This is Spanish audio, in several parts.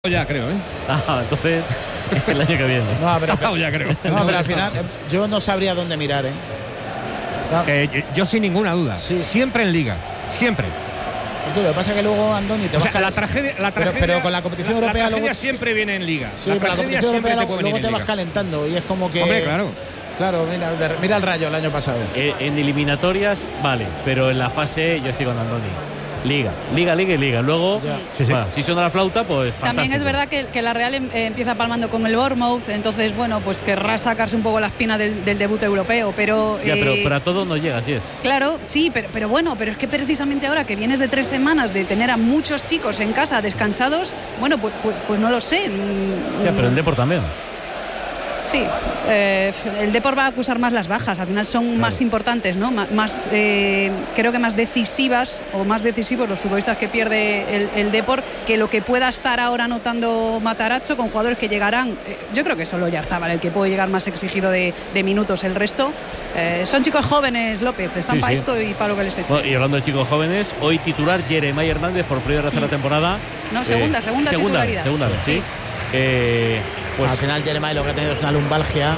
Ya creo, Entonces el año que viene. Ya creo. No, pero al final yo no sabría dónde mirar, yo sin ninguna duda. Sí. Siempre en Liga. Siempre. Eso, lo que pasa es que luego, Andoni, te vas la tragedia, pero con la competición europea la tragedia luego siempre viene en Liga. Sí, pero la competición europea luego te vas calentando y es como que. Hombre, claro. Claro, mira el Rayo el año pasado. En eliminatorias, vale, pero en la fase yo estoy con Andoni. Liga. Luego, si suena la flauta, pues fantástico. También es verdad que la Real empieza palmando con el Bournemouth, entonces, bueno, pues querrá sacarse un poco la espina del debut europeo, pero... pero a todo no llega, así es. Claro, sí, pero bueno, pero es que precisamente ahora que vienes de 3 semanas de tener a muchos chicos en casa descansados, bueno, pues no lo sé. Pero el Depor también. Sí, el Depor va a acusar más las bajas, al final son más importantes, ¿no? Creo que más decisivas o más decisivos los futbolistas que pierde el Depor que lo que pueda estar ahora anotando Matarazzo con jugadores que llegarán. Yo creo que solo Oyarzábal el que puede llegar más exigido de minutos, el resto son chicos jóvenes, López, están para esto y para lo que les eche. Bueno, y hablando de chicos jóvenes, hoy titular Jeremai Hernández por primera vez en la temporada. No, segunda titularidad. Segunda, sí. Pues al final Jeremai lo que ha tenido es una lumbalgia,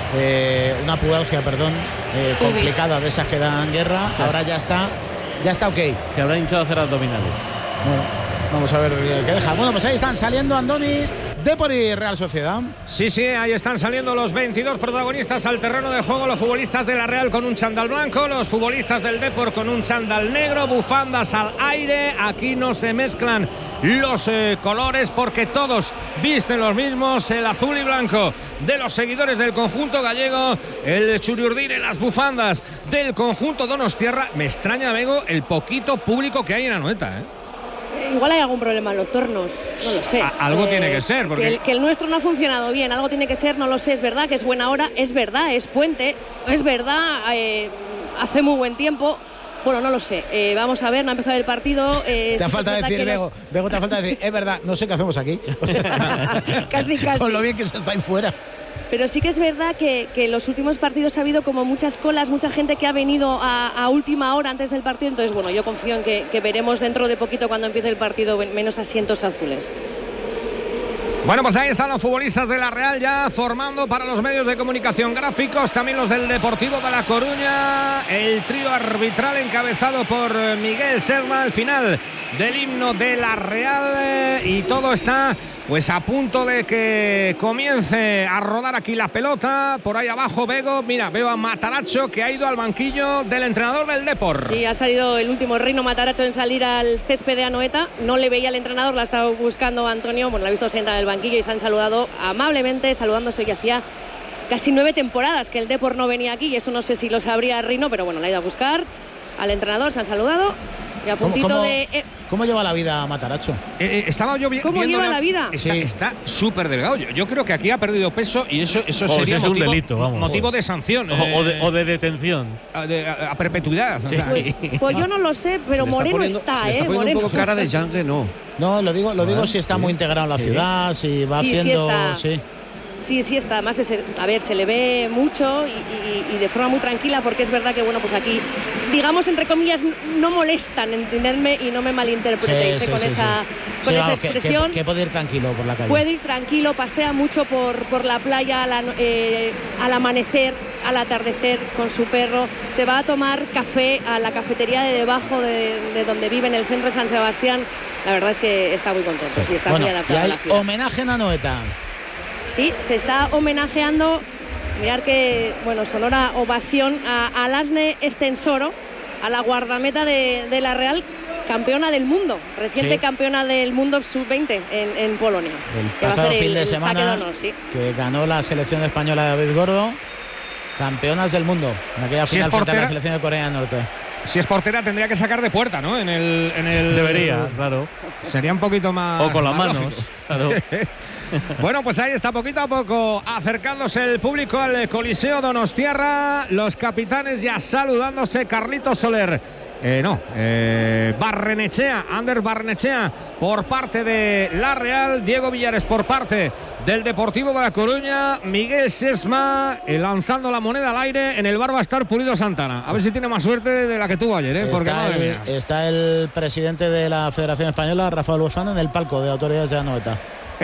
una pubalgia, complicada, de esas que dan guerra. Ahora ya está ok. Se habrá hinchado a hacer abdominales. Bueno, vamos a ver qué deja. Bueno, pues ahí están saliendo Andoni, Depor y Real Sociedad. Sí, ahí están saliendo los 22 protagonistas al terreno de juego. Los futbolistas de la Real con un chándal blanco, los futbolistas del Depor con un chándal negro, bufandas al aire. Aquí no se mezclan los colores porque todos visten los mismos, el azul y blanco de los seguidores del conjunto gallego, el Churiurdin en las bufandas del conjunto donostiarra. Me extraña, Bego, el poquito público que hay en Anoeta, Igual hay algún problema en los tornos, no lo sé. Algo tiene que ser. Porque... Que el nuestro no ha funcionado bien, algo tiene que ser, no lo sé. Es verdad que es buena hora, es verdad, es puente, es verdad, hace muy buen tiempo. Bueno, no lo sé. Vamos a ver, no ha empezado el partido. Te ha falta decir, Bego, te ha falta decir, es verdad, no sé qué hacemos aquí. Casi. Con lo bien que se está ahí fuera. Pero sí que es verdad que en los últimos partidos ha habido como muchas colas, mucha gente que ha venido a última hora antes del partido. Entonces, bueno, yo confío en que veremos dentro de poquito, cuando empiece el partido, menos asientos azules. Bueno, pues ahí están los futbolistas de la Real ya formando para los medios de comunicación gráficos, también los del Deportivo de La Coruña, el trío arbitral encabezado por Miguel Sesma al final del himno de la Real, y todo está pues a punto de que comience a rodar aquí la pelota. Por ahí abajo, Bego, mira, veo a Matarazzo que ha ido al banquillo del entrenador del Depor. Sí, ha salido el último Reino Matarazzo en salir al césped de Anoeta. No le veía al entrenador, la ha estado buscando Antonio, bueno, la ha visto sentada en el banquillo y se han saludado amablemente, saludándose, que hacía casi 9 temporadas que el Depor no venía aquí, y eso no sé si lo sabría Reino, pero bueno, la ha ido a buscar al entrenador, se han saludado y a puntito ¿Cómo lleva la vida Matarazzo? Estaba yo ¿Cómo lleva la vida? Está súper delgado. Yo creo que aquí ha perdido peso y eso sería un delito, vamos. Motivo de sanción. O de detención. A perpetuidad. Sí. O sea. Pues yo no lo sé, pero moreno está, se está poniendo un poco cara de Yang Reno. No, lo digo si está muy integrado en la ciudad, si va haciendo... Sí está, además se le ve mucho y de forma muy tranquila, porque es verdad que, bueno, pues aquí, digamos, entre comillas, no molestan, entenderme y no me malinterpretéis con esa expresión. Que puede ir tranquilo por la calle. Puede ir tranquilo, pasea mucho por la playa al amanecer, al atardecer con su perro, se va a tomar café a la cafetería de debajo de donde vive, en el centro de San Sebastián. La verdad es que está muy contento, está muy adaptado a la ciudad. Homenaje en Anoeta. Sí, se está homenajeando, mirad que, bueno, sonora ovación a Lasne Estensoro, a la guardameta de la Real, campeona del mundo, reciente campeona del mundo sub-20 en Polonia. El pasado fin de semana, que ganó la selección española de David Gordo, campeonas del mundo, en aquella final frente a la selección de Corea del Norte. Si es portera tendría que sacar de puerta, ¿no? En el Debería, claro. Sería un poquito más... O con las manos, lógico. Claro. Bueno, pues ahí está poquito a poco acercándose el público al Coliseo donostiarra. Los capitanes ya saludándose. Carlitos Soler. Barrenechea, Ander Barrenechea por parte de la Real, Diego Villares por parte del Deportivo de La Coruña, Miguel Sesma lanzando la moneda al aire. En el bar va a estar Pulido Santana. A ver si tiene más suerte de la que tuvo ayer, porque está el presidente de la Federación Española, Rafael Lozano, en el palco de autoridades de Anoeta.